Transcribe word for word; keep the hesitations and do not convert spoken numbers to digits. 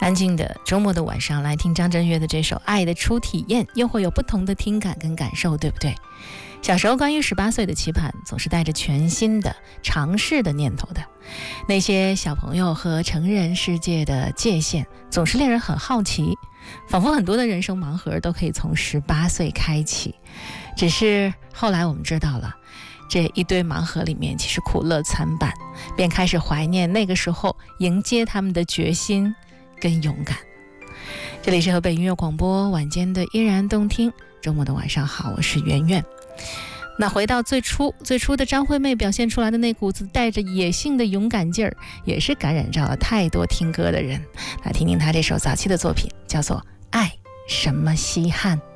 安静的周末的晚上来听张震岳的这首《爱的初体验》，又会有不同的听感跟感受，对不对？小时候关于十八岁的期盼，总是带着全新的尝试的念头的。那些小朋友和成人世界的界限，总是令人很好奇，仿佛很多的人生盲盒都可以从十八岁开启。只是后来我们知道了，这一堆盲盒里面其实苦乐参半，便开始怀念那个时候迎接他们的决心跟勇敢。这里是河北音乐广播晚间的依然动听，周末的晚上好，我是圆圆。那回到最初最初的张惠妹表现出来的那股子带着野性的勇敢劲儿，也是感染着了太多听歌的人。来听听她这首早期的作品，叫做《爱什么稀罕》。